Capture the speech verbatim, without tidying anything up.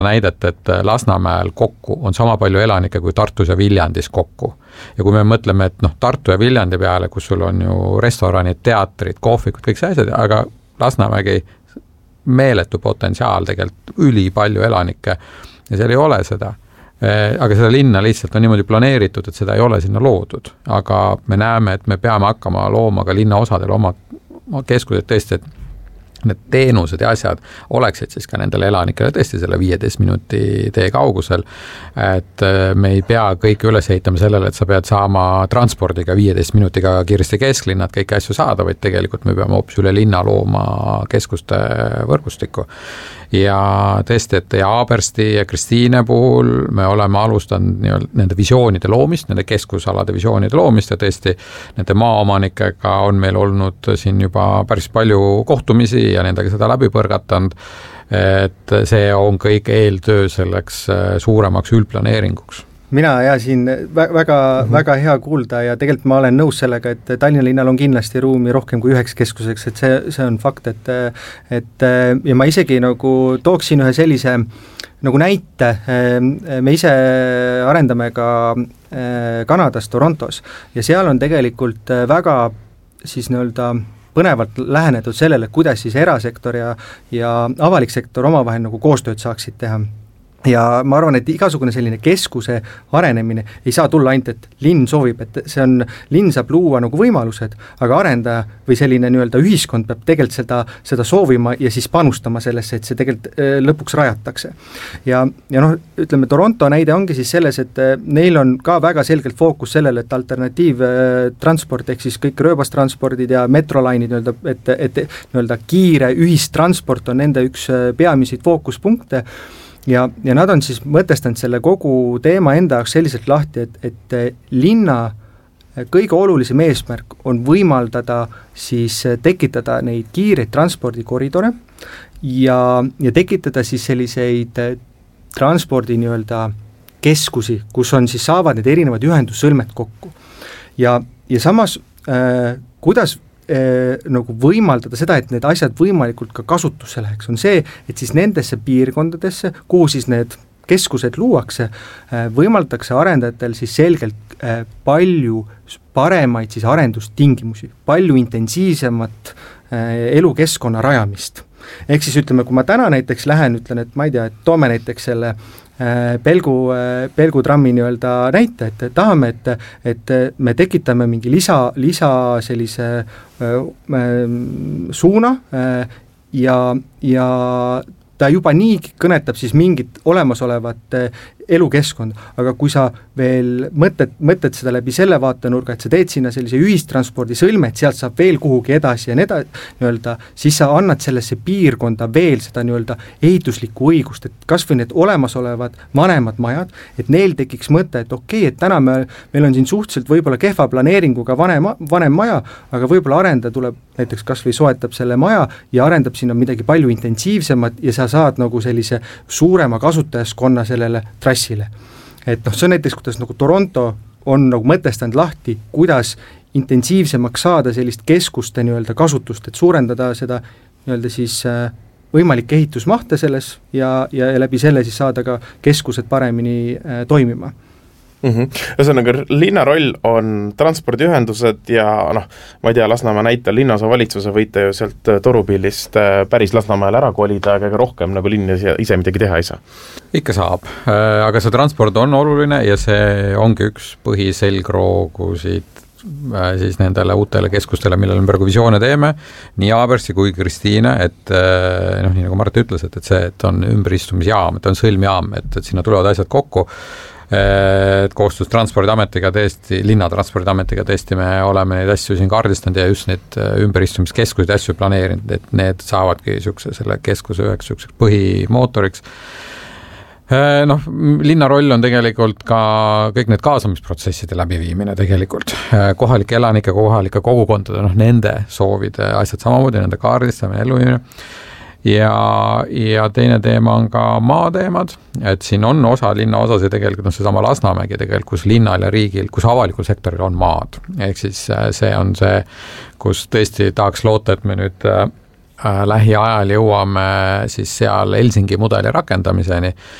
näidet, et Lasnamäel kokku on sama palju elanikke kui Tartus ja Viljandis kokku. Ja kui me mõtleme, et noh, Tartu ja Viljandi peale, kus sul on ju restoranid, teatrid, kohvikud, kõik see asjad, aga Lasnamägi meeletu potentsiaal tegelikult üli palju elanikke ja seal ei ole seda. Aga seda linna lihtsalt on niimoodi planeeritud, et seda ei ole sinna loodud. Aga me näeme, et me peame hakkama looma ka linna osadel oma keskused tõesti, et need teenused ja asjad oleksid siis ka nendele elanikele tõesti selle viieteist minuti tee kaugusel, et me ei pea kõike üles ehitama sellele, et sa pead saama transpordiga viieteist minutiga kiiresti kesklinnad kõiki asju saada, vaid tegelikult me peame hoopis üle linna looma keskuste võrgustikku. Ja tõesti, et ja Aabersti ja Kristiine puhul me oleme alustanud nii-öelda nende visioonide loomist, nende keskusalade visioonide loomist ja tõesti nende maaomanikega on meil olnud siin juba päris palju kohtumisi ja nendega seda läbi põrgatanud, et see on kõik eeltöö selleks suuremaks üldplaneeringuks. Mina ja siin väga, mm-hmm. väga hea kuulda ja tegelikult ma olen nõus sellega, et Tallinna linnal on kindlasti ruumi rohkem kui üheks keskuseks, et see, see on fakt, et, et ja ma isegi nagu tooksin ühe sellise nagu näite, me ise arendame ka Kanadas, Torontos ja seal on tegelikult väga siis nii-öelda põnevalt lähenetud sellele, kuidas siis erasektor ja, ja avalik sektor omavahel nagu koostööd saaksid teha. Ja ma arvan, et igasugune selline keskuse arenemine ei saa tulla ainult, et linn soovib, et see on, linn saab luua nagu võimalused, aga arendaja või selline nii-öelda ühiskond peab tegelikult seda, seda soovima ja siis panustama sellesse, et see tegelikult lõpuks rajatakse. Ja, ja noh, ütleme, Toronto näide ongi siis selles, et neil on ka väga selgelt fookus sellele, et alternatiivtransport ehk siis kõik rööbastranspordid ja metrolainid, nii-öelda, et, et nii-öelda kiire ühistransport on nende üks peamisi fookuspunkte. Ja, ja nad on siis mõtestanud selle kogu teema enda jaoks selliselt lahti, et, et linna kõige olulisem eesmärk on võimaldada siis tekitada neid kiireid transpordikoridore ja, ja tekitada siis selliseid transpordi nii-öelda keskusi, kus on siis saavad need erinevad ühendussõlmed kokku. Ja, ja samas, äh, kuidas nagu võimaldada seda, et need asjad võimalikult ka kasutusse läheks, on see, et siis nendesse piirkondadesse, kuhu siis need keskused luuakse, võimaldatakse arendajatel siis selgelt palju paremaid siis arendustingimusi, palju intensiivsemat elukeskkonna rajamist. Ehk siis ütleme, kui ma täna näiteks lähen, ütlen, et ma ei tea, et toome näiteks selle pelgu, pelgutrammi nii-öelda näite, et tahame, et, et me tekitame mingi lisa, lisa sellise suuna ja, ja ta juba nii kõnetab siis mingit olemasolevat elukeskkond, aga kui sa veel mõtled, mõtled seda läbi selle vaatenurga, et sa teed sinna sellise ühistranspordi sõlme, et sealt saab veel kuhugi edasi ja need nii-öelda, siis sa annad sellesse piirkonda veel seda nii-öelda ehituslikku õigust, et kas või need olemasolevad vanemad majad, et neil tekiks mõte, et okei, okay, et täna me, meil on siin suhteliselt võib-olla kehva planeeringuga vanem, vanem maja, aga võib-olla arendaja tuleb näiteks kas või soetab selle maja ja arendab sinna midagi palju intensiivsemat ja sa saad nagu sellise suurema kasutajaskonna sellele trassile. Et noh, see on näiteks, kuidas nagu Toronto on nagu mõtestanud lahti, kuidas intensiivsemaks saada sellist keskuste nii-öelda kasutust, et suurendada seda nii-öelda siis võimalik ehitusmahte selles ja, ja läbi selle siis saada ka keskused paremini äh, toimima. Mm-hmm. Ühesõnaga, linna roll on transpordiühendused ja noh, ma ei tea, Lasnamäe näitel linnaosa valitsuse võite ju sealt Torupillist päris Lasnamäel ära kolida, aga rohkem nagu linn ise midagi teha ei saa. Ikka saab, aga see transport on oluline ja see ongi üks põhiselgroogusid siis nendele uutele keskustele, millele me praegu visioone teeme, nii Aabersti kui Kristiine, et noh, nii nagu Mart ütles, et, et see et on ümberistumisjaam, et on sõlmjaam, et, et sinna tulevad asjad kokku, et koostus Transpordiametiga tõesti, linnatranspordiametiga tõesti me oleme neid asju siin kaardistanud ja just need ümberistumiskeskusid asju planeerinud, et need saavadki sükse, selle keskuse üheks sükseks põhimootoriks. Noh, linna roll on tegelikult ka kõik need kaasamisprotsesside läbiviimine tegelikult. Kohalike elanike, kohalike kogukondade, noh, nende soovide asjad samamoodi, nende kaardistamine, elluviimine. Ja, ja teine teema on ka maateemad, et siin on osa linna osas ja tegelikult on see sama Lasnamägi tegelikult, kus linnal ja riigil, kus avalikul sektoril on maad. Ehk siis see on see, kus tõesti tahaks loota, et me nüüd lähiajal jõuame siis seal Helsingi mudeli rakendamiseni